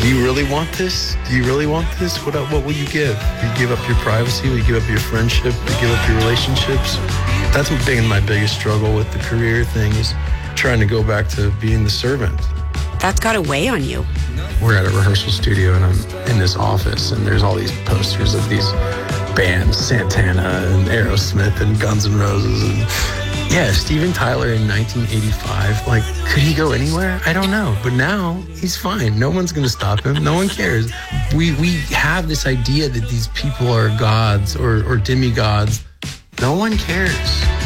do you really want this? Do you really want this? What will you give? Will you give up your privacy? Will you give up your friendship? Will you give up your relationships? That's been my biggest struggle with the career thing, is trying to go back to being the servant. That's got to weigh on you. We're at a rehearsal studio, and I'm in this office, and there's all these posters of these bands, Santana and Aerosmith and Guns N' Roses. And yeah, Steven Tyler in 1985, like, could he go anywhere? I don't know. But now he's fine. No one's going to stop him. No one cares. We have this idea that these people are gods or demigods. No one cares.